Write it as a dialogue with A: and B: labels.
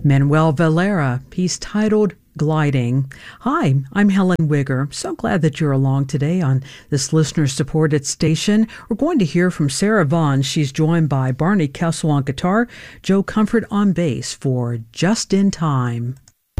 A: Manuel Valera, piece titled Gliding. Hi, I'm Helen Wigger. So glad that you're along today on this listener-supported station. We're going to hear from Sarah Vaughan. She's joined by Barney Kessel on guitar, Joe Comfort on bass for Just in Time.